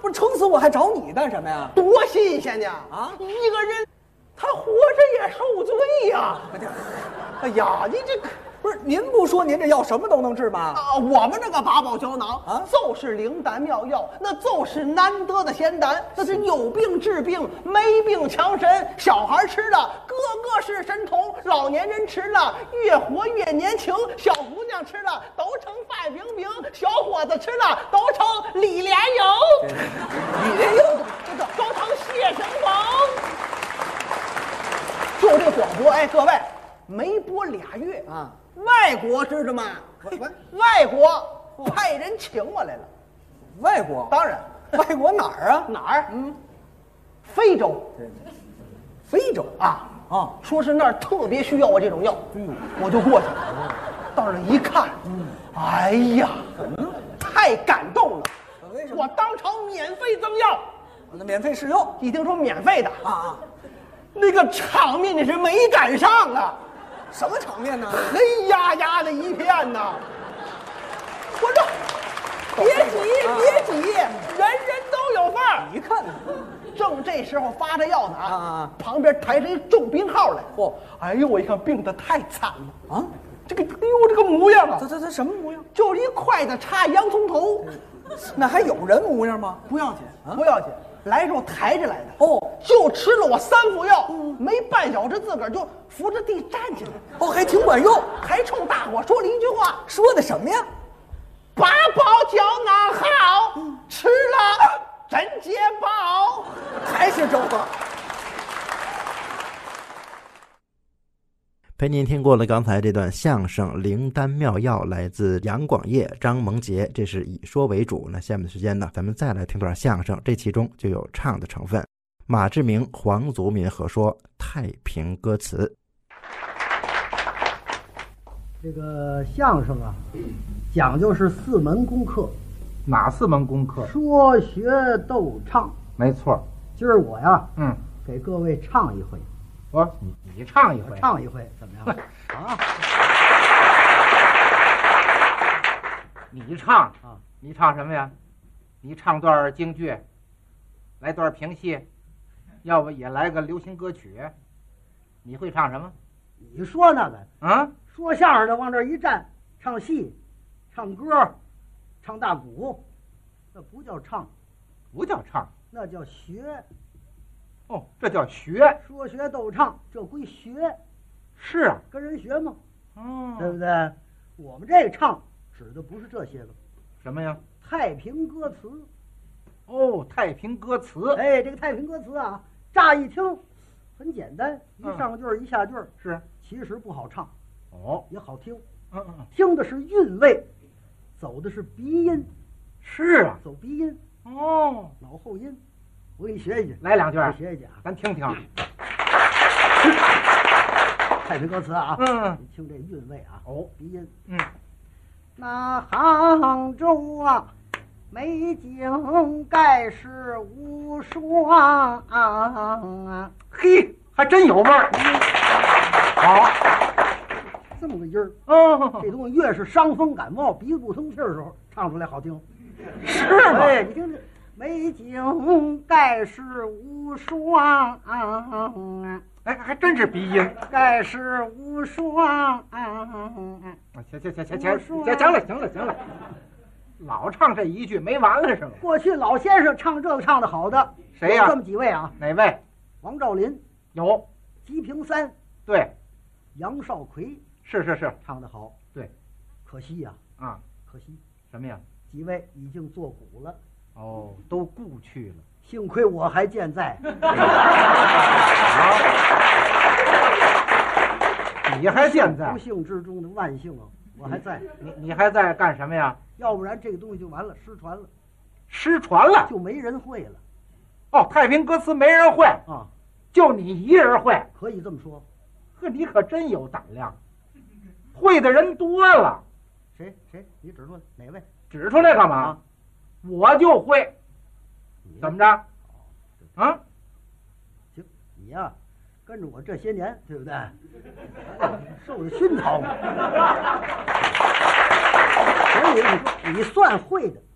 不是撑死我还找你干什么呀？ 多新鲜呢！ 啊， 一个人他活着也受罪呀！哎呀，你这不是您不说您这药什么都能治吗？ 啊，我们这个八宝胶囊啊， 就是灵丹妙药，那就是难得的仙丹，那是有病治病，没病强身。小孩吃了，个个是神童；老年人吃了，越活越年轻；小姑娘吃了，都成范冰冰；小伙子吃了，都成李莲英。 李莲英这个都成谢霆锋。就这个广播，哎，各位没播俩月啊， 外国知道吗？外国派人请我来了。 外国？ 当然， 外国哪儿啊？ 哪儿？非洲。 非洲啊，说是那儿特别需要我这种药，我就过去了。到那一看，哎呀，太感动了！ 为什么？ 我当场免费赠药， 那免费试用。 一听说免费的啊， 那个场面你是没赶上啊！ 什么场面呢？ 黑压压的一片呐！我说，别挤，人人都有份儿。 一看， 正这时候发着药呢旁边抬着一重病号来。 嚯， 哎呦，我一看病得太惨了啊！ 这个模样啊， 这什么模样？ 就是一筷子插洋葱头。 那还有人模样吗？ 不要紧，不要紧。来时候抬着来的就吃了我3副药，没半小时自个儿就扶着地站起来， 还挺管用， 还冲大伙说了一句话， 说的什么呀？ 八宝胶囊好，吃了真解饱， 还是周哥。 陪您听过了刚才这段相声《灵丹妙药》，来自杨广业、张萌杰，这是以说为主。那下面的时间呢，咱们再来听段相声，这其中就有唱的成分。马志明、黄祖民合说太平歌词。 这个相声啊，讲究是4门功课。 哪4门功课？ 说学逗唱。 没错。 今儿我呀， 给各位唱一回。 你唱一回， 唱一回怎么样？啊！ 你唱啊？你唱什么呀？你唱段京剧，来段评戏，要不也来个流行歌曲？你会唱什么？ 你说那个啊？ 说相声的往这一站，唱戏、唱歌、唱大鼓，那不叫唱， 不叫唱， 那叫学。 这叫学。 说学逗唱，这归学。 是啊， 跟人学嘛。对不对？我们这个唱指的不是这些个。 什么呀？ 太平歌词。 太平歌词。 哎，这个太平歌词啊，乍一听很简单，一上句儿一下句儿， 是， 其实不好唱。也好听。听的是韵味，走的是鼻音。 是啊， 走鼻音。脑后音。我给你学一句， 来2句， 学一句啊， 咱听听。 太平歌词啊，你听这韵味啊，鼻音。那杭州啊，美景盖世无双啊， 嘿，还真有味儿。好， 这么个音儿。这东西越是伤风感冒、鼻子不通气儿的时候，唱出来好听。 是吗？ 哎，你听这。美景盖世无双， 哎，还真是鼻音。 盖世无双， 行了，老唱这一句没完了是吗？ 过去老先生唱这个唱的好的， 谁呀？ 这么几位啊？ 哪位？ 王兆麟有， 吉平三对， 杨少奎是， 唱的好。 对， 可惜呀，可惜什么呀？ 几位已经作古了。 都故去了。 幸亏我还健在。 你还健在？ 不幸之中的万幸啊，我还在。 你还在干什么呀？ 要不然这个东西就完了，失传了。 失传了， 就没人会了。 太平歌词没人会啊， 就你一人会， 可以这么说。 你可真有胆量，会的人多了。 谁？你指出来哪位？ 指出来干嘛？我就会，怎么着？ 行，你呀，跟着我这些年，对不对？受的熏陶嘛。所以你说你算会的，